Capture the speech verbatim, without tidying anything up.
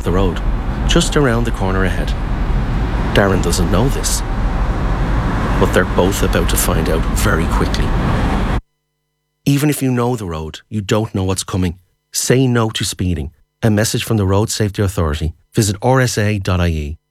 the road, just around the corner ahead. Darren doesn't know this, but they're both about to find out very quickly. Even if you know the road, you don't know what's coming. Say no to speeding. A message from the Road Safety Authority. Visit r s a dot i e.